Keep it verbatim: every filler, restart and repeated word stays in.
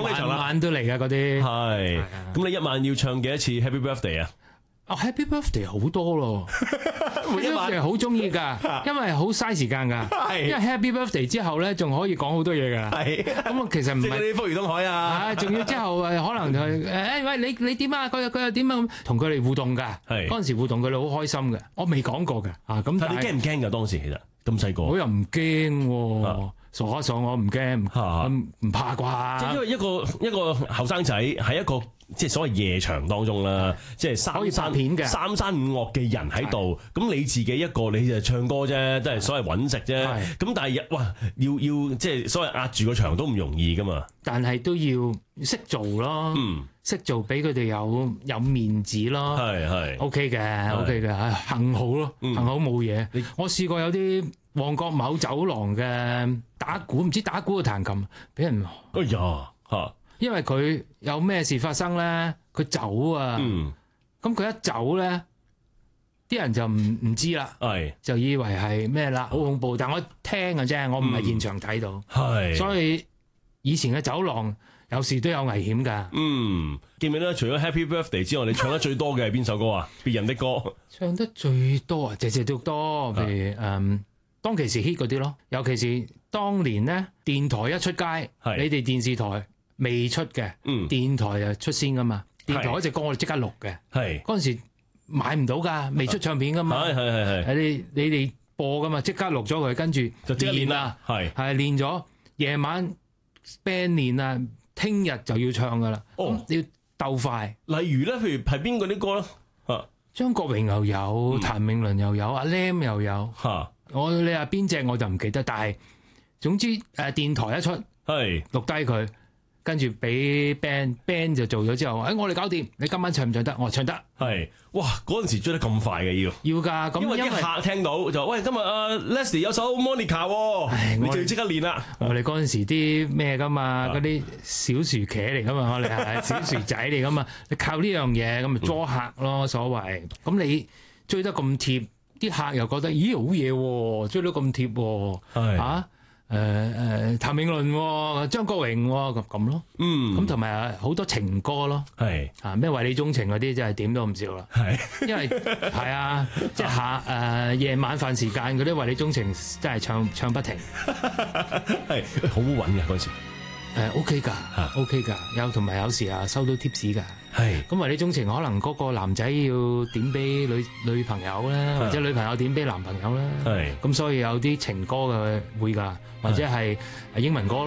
捧你場啦， 晚晚都嚟噶嗰啲。 係，咁你一晚要唱幾多次 Happy Birthday 啊？ 哦 ，Happy Birthday 好多咯每一晚 ，Happy Birthday 好中意噶，因為好嘥時間噶。 係因為 Happy Birthday 之後咧，仲可以講好多嘢噶。 係， 咁啊，其實唔係即係嗰啲福如東海啊， 啊，仲要之後誒，可能就係誒，喂，你你點啊？佢又佢又點啊？咁同佢哋互動噶。 係嗰陣時互動，佢哋好開心嘅。我未講過嘅啊，咁但係你驚唔驚㗎？當時其實咁細個， 我又唔驚喎，傻下傻我唔驚，唔唔怕啩？ 即係因為一個一個後生仔喺一個即係所謂夜場當中啦，即係三山片嘅三山五岳嘅人喺度，咁你自己一個你就唱歌啫，都係所謂揾食啫。咁但係哇，要要即係所謂壓住個場都唔容易噶嘛。 但係都要識做咯，識做俾佢哋有有面子咯。 係係 OK 嘅 OK 嘅，幸好咯，幸好冇嘢。我試過有啲旺角某走廊嘅打鼓，唔知打鼓嘅彈琴，俾人哎呀嚇， 因為佢有咩事發生咧，佢走啊，咁佢一走咧，啲人就唔唔知啦，就以為係咩啦，好恐怖。但我聽嘅啫，我唔係現場睇到， 係， 所以以前嘅走廊有時都有危險㗎。 嗯，記唔記得除咗 Happy Birthday 之外，你唱得最多嘅係邊首歌啊？別人的歌， 唱得最多啊，隻隻都多，譬如誒。當其時 hit 嗰啲咯，尤其是當年咧電台一出街，你哋電視台未出嘅，嗯、電台就出先噶嘛。電台嗰隻歌我哋即刻錄嘅，嗰陣時買唔到噶，未出唱片噶嘛。係係係係，你你哋播噶嘛，即刻錄咗佢，跟住就練啦，係係練咗夜晚 band 練啊，聽日就要唱噶啦。哦，要鬥快。 例如咧，譬如係邊個啲歌咧？啊， 張國榮又有，譚詠麟又有，阿 Lam 又有。嚇！我你話邊隻我就唔記得，但係總之誒、呃、電台一出係錄低佢，跟住俾 band band 就做咗之後，誒、哎、我哋搞掂，你今晚唱唔唱得？我話唱得。係，哇嗰陣時追得咁快嘅要要㗎，咁因為啲客聽到就喂今日阿 Leslie 有首 Monica，喎你就要即刻練啦。我哋嗰陣時啲咩㗎嘛，嗰啲小薯茄嚟㗎嘛，我哋係小薯仔嚟㗎嘛，你靠呢樣嘢咁咪捉客咯，所謂。咁你追得咁貼。啲客又覺得咦好嘢喎，追到咁貼喎，嚇誒誒譚詠麟、張國榮咁咁咯，嗯，咁同埋好多情歌咯，係啊咩為你鍾情嗰啲真係點都唔少啦，係因為係啊，即係下誒夜晚飯時間嗰啲為你鍾情真係唱唱不停，係好好揾嘅嗰時。誒 OK 㗎，OK 㗎，有同埋有時啊收到 tips 㗎，係咁為你鍾情，可能嗰個男仔要點俾女女朋友啦，或者女朋友點俾男朋友啦，係咁所以有啲情歌嘅會㗎，或者係英文歌。